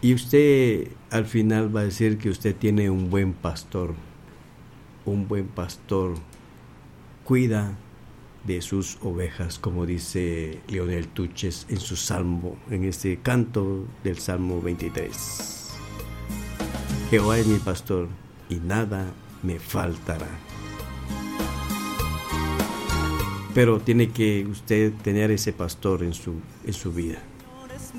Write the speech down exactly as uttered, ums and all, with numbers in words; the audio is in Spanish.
Y usted al final va a decir que usted tiene un buen pastor. Un buen pastor cuida de sus ovejas, como dice Leonel Tuches en su salmo, en este canto del Salmo veintitrés. Jehová es mi pastor y nada me faltará. Pero tiene que usted tener ese pastor en su, en su vida.